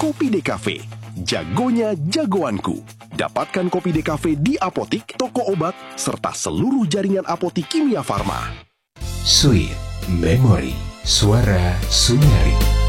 Kopi Decafe. Jagonya jagoanku. Dapatkan Kopi Decafe di apotik, toko obat, serta seluruh jaringan apotik Kimia Farma. Sweet Memory, Suara Sunyari.